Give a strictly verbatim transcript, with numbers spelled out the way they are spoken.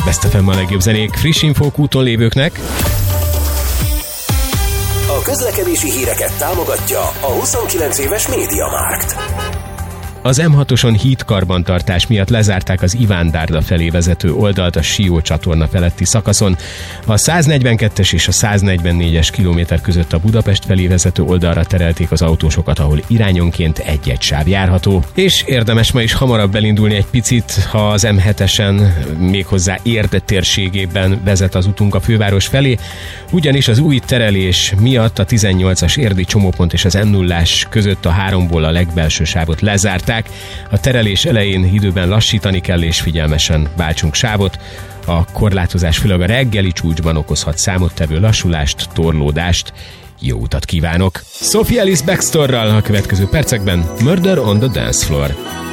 Best ef em a legjobb zenék friss infók úton lévőknek. A közlekedési híreket támogatja a huszonkilenc éves MediaMarkt. Az em hatoson híd karbantartás miatt lezárták az Iván-Dárda felé vezető oldalt a Sió csatorna feletti szakaszon. A száznegyvenkettes és a száznegyvennégyes kilométer között a Budapest felé vezető oldalra terelték az autósokat, ahol irányonként egy-egy sáv járható. És érdemes ma is hamarabb elindulni egy picit, ha az em hetesen méghozzá Érd térségében vezet az utunk a főváros felé, ugyanis az új terelés miatt a tizennyolcas érdi csomópont és az em nullás között a háromból a legbelső sávot lezárták. A terelés elején időben lassítani kell, és figyelmesen váltsunk sávot. A korlátozás főleg a reggeli csúcsban okozhat számottevő lassulást, torlódást. Jó utat kívánok! Sophie Ellis-Bextorral a következő percekben Murder on the Dance Floor.